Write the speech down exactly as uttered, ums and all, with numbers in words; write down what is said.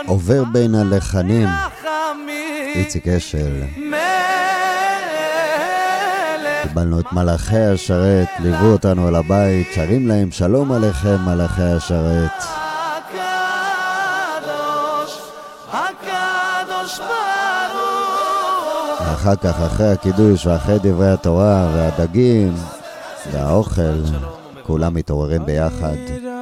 עובר בין הלחנים, איציק אשל. קיבלנו את מלאכי השרת, ליוו אותנו אל הבית, שרים להם שלום עליכם מלאכי השרת. הקדוש, הקדוש ברוך. ואחר כך, אחרי הקידוש ואחרי דברי התורה והדגים והאוכל, כולם מתעוררים ביחד.